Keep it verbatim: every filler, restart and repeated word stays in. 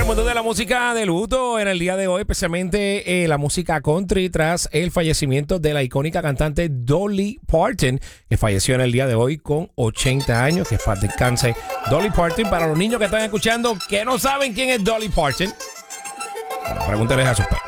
Bueno, el mundo de la música de luto en el día de hoy, especialmente eh, la música country, tras el fallecimiento de la icónica cantante Dolly Parton, que falleció en el día de hoy con ochenta años. Que paz descanse Dolly Parton. Para los niños que están escuchando que no saben quién es Dolly Parton, bueno, pregúntenles a sus padres.